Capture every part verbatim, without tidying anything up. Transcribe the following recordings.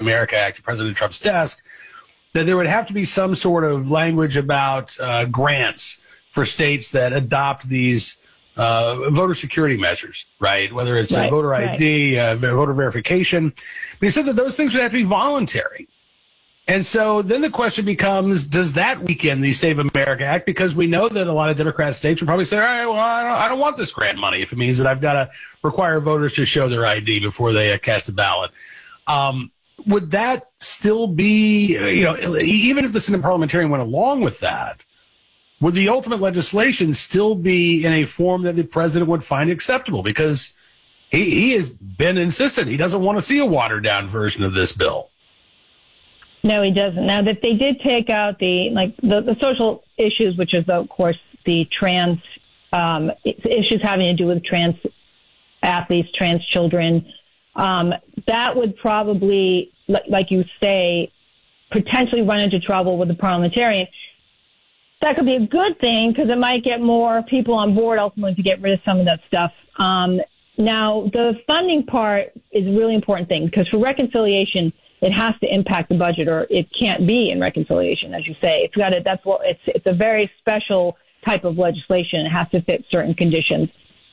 America Act to President Trump's desk, that there would have to be some sort of language about uh, grants for states that adopt these uh, voter security measures, right? Whether it's right, a voter I D, right. uh, voter verification. But he said that those things would have to be voluntary. And so then the question becomes, does that weaken the Save America Act? Because we know that a lot of Democrat states would probably say, all right, well, I don't, I don't want this grant money if it means that I've got to require voters to show their I D before they uh, cast a ballot. Um, would that still be, you know, even if the Senate parliamentarian went along with that, would the ultimate legislation still be in a form that the president would find acceptable? Because he, he has been insistent. He doesn't want to see a watered-down version of this bill. No, he doesn't. Now, that they did take out the like the, the social issues, which is, of course, the trans um, issues having to do with trans athletes, trans children, um, that would probably, like you say, potentially run into trouble with the parliamentarian. That could be a good thing because it might get more people on board ultimately to get rid of some of that stuff. Um, now, the funding part is a really important thing because for reconciliation, it has to impact the budget, or it can't be in reconciliation, as you say. It's got to, that's what it's. It's a very special type of legislation. It has to fit certain conditions.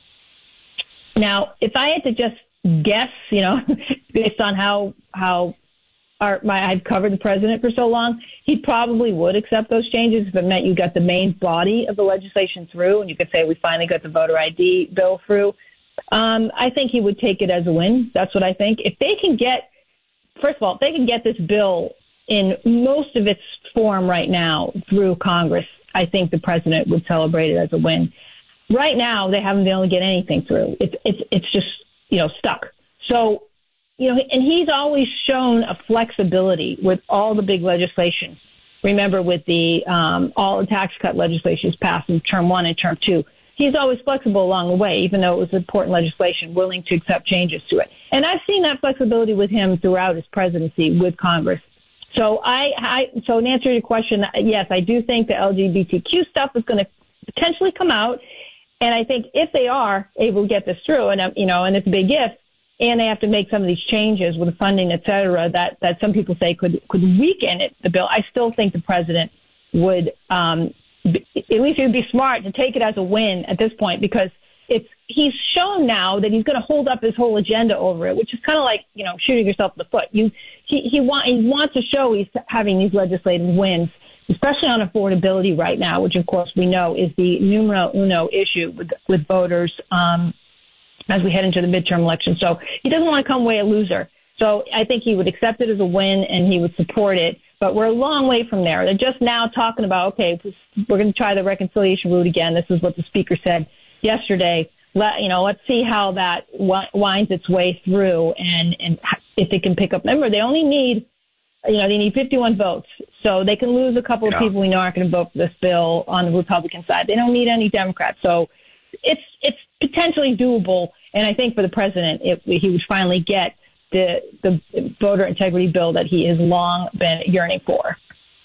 Now, if I had to just guess, you know, based on how how our, my I've covered the president for so long, he probably would accept those changes if it meant you got the main body of the legislation through, and you could say we finally got the voter I D bill through. Um, I think he would take it as a win. That's what I think. If they can get First of all, if they can get this bill in most of its form right now through Congress, I think the president would celebrate it as a win. Right now, they haven't been able to get anything through. It's it's it's just, you know, stuck. So, you know, and he's always shown a flexibility with all the big legislation. Remember, with the um, all the tax cut legislations passed in term one and term two. He's always flexible along the way, even though it was important legislation, willing to accept changes to it. And I've seen that flexibility with him throughout his presidency with Congress. So I, I so in answer to your question, yes, I do think the L G B T Q stuff is going to potentially come out. And I think if they are able to get this through, and, you know, and it's a big if, and they have to make some of these changes with the funding, et cetera, that, that some people say could, could weaken it, the bill, I still think the president would, um, at least it would be smart to take it as a win at this point, because it's he's shown now that he's going to hold up his whole agenda over it, which is kind of like, you know, shooting yourself in the foot. You he he, want, he wants to show he's having these legislative wins, especially on affordability right now, which of course we know is the numero uno issue with with voters um, as we head into the midterm election. So he doesn't want to come away a loser. So I think he would accept it as a win and he would support it. But we're a long way from there. They're just now talking about, okay, we're going to try the reconciliation route again. This is what the speaker said yesterday. Let, you know, let's see how that winds its way through and, and if they can pick up. Remember, they only need, you know, they need fifty-one votes. So they can lose a couple yeah. of people we know aren't going to vote for this bill on the Republican side. They don't need any Democrats. So it's, it's potentially doable. And I think for the president, if he would finally get the the voter integrity bill that he has long been yearning for.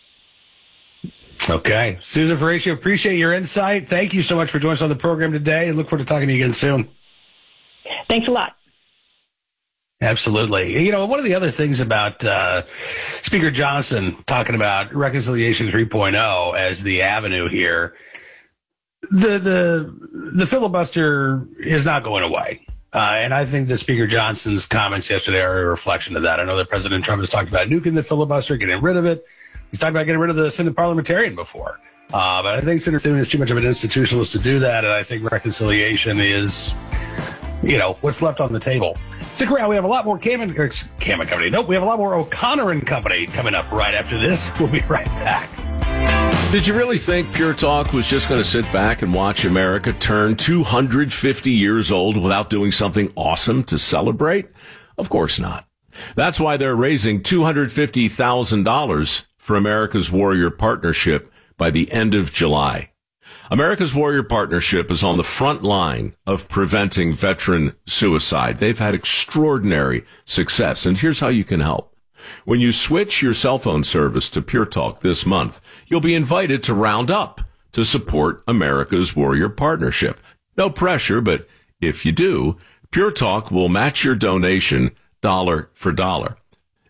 Okay. Susan Ferraccio, appreciate your insight. Thank you so much for joining us on the program today, and look forward to talking to you again soon. Thanks a lot. Absolutely. You know, one of the other things about uh, Speaker Johnson talking about Reconciliation three point oh as the avenue here, the the the filibuster is not going away. Uh, and I think that Speaker Johnson's comments yesterday are a reflection of that. I know that President Trump has talked about nuking the filibuster, getting rid of it. He's talked about getting rid of the Senate parliamentarian before. Uh, but I think Senator Thune is too much of an institutionalist to do that. And I think reconciliation is, you know, what's left on the table. Stick around. We have a lot more Cam and, or Cam and Company. Nope. We have a lot more O'Connor and Company coming up right after this. We'll be right back. Did you really think Pure Talk was just going to sit back and watch America turn two hundred fifty years old without doing something awesome to celebrate? Of course not. That's why they're raising two hundred fifty thousand dollars for America's Warrior Partnership by the end of July. America's Warrior Partnership is on the front line of preventing veteran suicide. They've had extraordinary success, and here's how you can help. When you switch your cell phone service to Pure Talk this month, you'll be invited to round up to support America's Warrior Partnership. No pressure, but if you do, Pure Talk will match your donation dollar for dollar.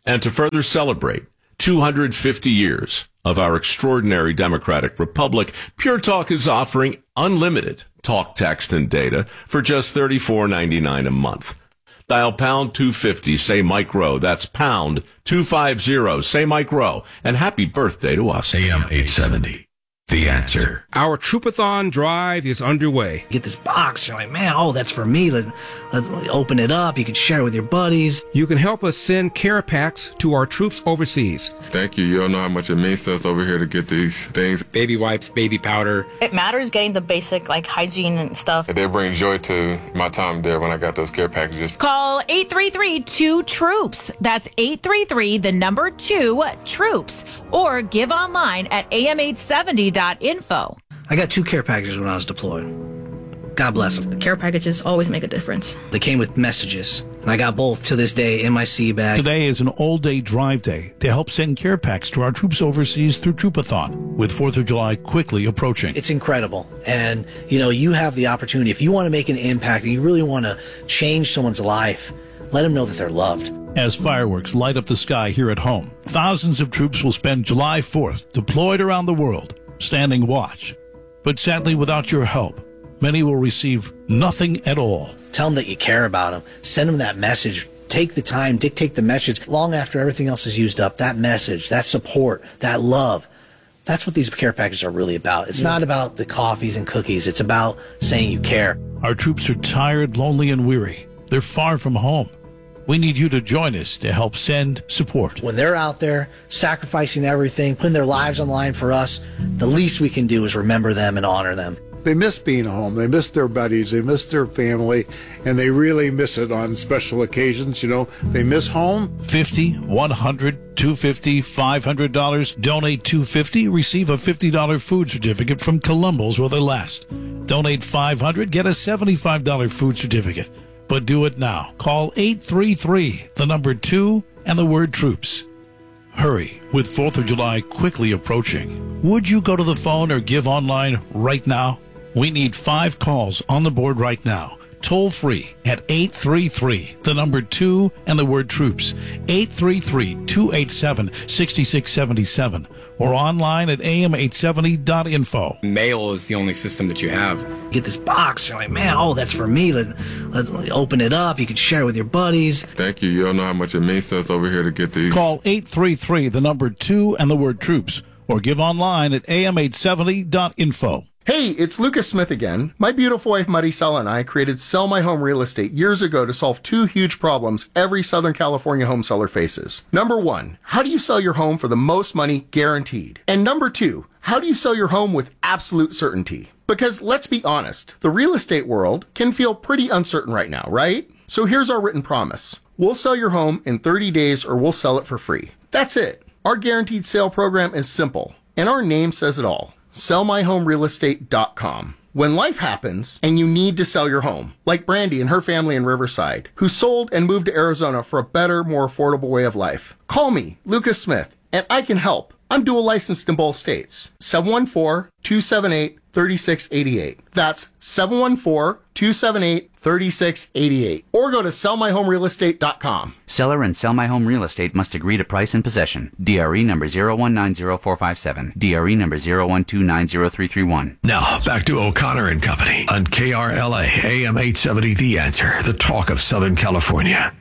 And to further celebrate two hundred fifty years of our extraordinary democratic republic, Pure Talk is offering unlimited talk, text, and data for just thirty-four ninety-nine a month. Dial pound two fifty, say Mike Rowe. That's pound two fifty, say Mike Rowe. And happy birthday to us. A M eight seventy. The Answer. Our Troopathon drive is underway. Get this box. You're like, man, oh, that's for me. Let, let's open it up. You can share it with your buddies. You can help us send care packs to our troops overseas. Thank you. You don't know how much it means to us over here to get these things. Baby wipes, baby powder. It matters getting the basic, like, hygiene and stuff. They bring joy to my time there when I got those care packages. Call eight three three two troops. That's eight three three, the number two, troops. Or give online at A M eight seventy dot info. I got two care packages when I was deployed. God bless them. Care packages always make a difference. They came with messages, and I got both to this day in my C bag. Today is an all-day drive day to help send care packs to our troops overseas through Troopathon, with fourth of July quickly approaching. It's incredible. And, you know, you have the opportunity. If you want to make an impact and you really want to change someone's life, let them know that they're loved. As fireworks light up the sky here at home, thousands of troops will spend July fourth deployed around the world, standing watch. But sadly, without your help, many will receive nothing at all. Tell them that you care about them. Send them that message. Take the time, dictate the message long after everything else is used up. That message, that support, that love. That's what these care packages are really about. It's yeah. not about the coffees and cookies. It's about saying you care. Our troops are tired, lonely, and weary. They're far from home. We need you to join us to help send support. When they're out there sacrificing everything, putting their lives on the line for us, the least we can do is remember them and honor them. They miss being home. They miss their buddies. They miss their family, and they really miss it on special occasions. You know, they miss home. fifty, one hundred, two hundred fifty dollars, five hundred dollars. Donate two hundred fifty dollars, receive a fifty dollars food certificate from Columbus while they last. Donate five hundred dollars, get a seventy-five dollars food certificate. But do it now. Call eight three three, the number two, and the word troops. Hurry, with fourth of July quickly approaching. Would you go to the phone or give online right now? We need five calls on the board right now. Toll free at eight three three, the number two, and the word troops. eight three three, two eight seven, six six seven seven. Or online at A M eight seventy dot info. Mail is the only system that you have. Get this box. You're like, man, oh, that's for me. Let, let's open it up. You can share it with your buddies. Thank you. You don't know how much it means to us over here to get these. Call eight three three, the number two, and the word troops. Or give online at A M eight seventy dot info. Hey, it's Lucas Smith again. My beautiful wife Maricela and I created Sell My Home Real Estate years ago to solve two huge problems every Southern California home seller faces. Number one, how do you sell your home for the most money guaranteed? And number two, how do you sell your home with absolute certainty? Because let's be honest, the real estate world can feel pretty uncertain right now, right? So here's our written promise. We'll sell your home in thirty days or we'll sell it for free. That's it. Our guaranteed sale program is simple, and our name says it all. sell my home real estate dot com. When life happens and you need to sell your home, like Brandy and her family in Riverside, who sold and moved to Arizona for a better, more affordable way of life, call me, Lucas Smith, and I can help. I'm dual licensed in both states. seven one four, two seven eight, three six eight eight. That's seven one four, two seven eight, three six eight eight. Or go to sell my home real estate dot com. Seller and Sell My Home Real Estate must agree to price and possession. D R E number zero one nine zero four five seven. D R E number zero one two nine zero three three one. Now, back to O'Connor and Company on K R L A A M eight seventy The Answer, the talk of Southern California.